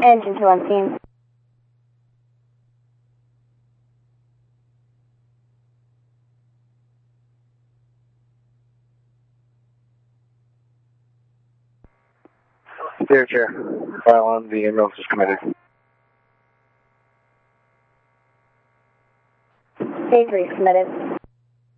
Engine 2 on scene. Dear Chair, file on the ambulance is committed. Stage 3 submitted.